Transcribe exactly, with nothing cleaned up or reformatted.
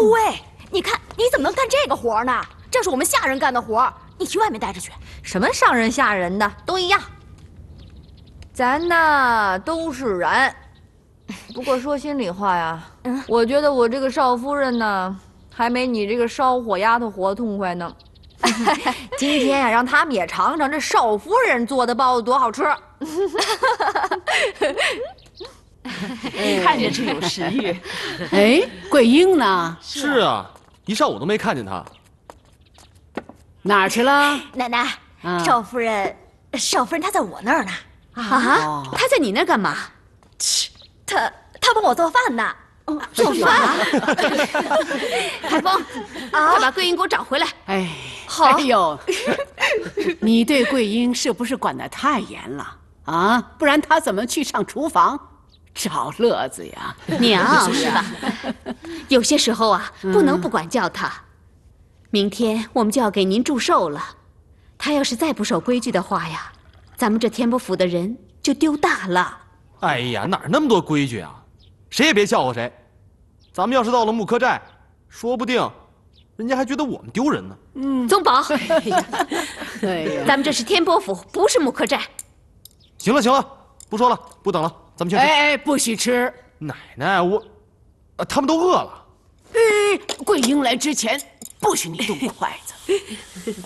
呦喂，你看你怎么能干这个活呢？这是我们下人干的活，你去外面待着去。 什么上人下人的都一样，咱呢都是人。不过说心里话呀，嗯，我觉得我这个少夫人呢，还没你这个烧火丫头活痛快呢。今天呀，让他们也尝尝这少夫人做的包子多好吃。 看着就有食欲。 哎，桂英呢？ 是啊，一上午都没看见她。 哪儿去了？ 奶奶， 啊、 少夫人，少夫人她在我那儿呢。 啊？她在你那儿干嘛？ 切，她她帮我做饭呢。 做饭？海峰，快把桂英给我找回来。 哎， 好。 哎呦，你对桂英是不是管得太严了啊？不然她怎么去上厨房找乐子呀？ 娘是吧？有些时候啊，不能不管教她。明天我们就要给您祝寿了，她要是再不守规矩的话呀，咱们这天波府的人就丢大了。 哎呀，哪儿那么多规矩啊？谁也别笑话谁。咱们要是到了木柯寨，说不定人家还觉得我们丢人呢。 嗯，宗保， 哎呀， 咱们这是天波府，不是木柯寨。 行了行了，不说了，不等了，咱们先吃。 哎哎，不许吃！ 奶奶，我，啊，他们都饿了。 哎，桂英来之前，不许你动筷子。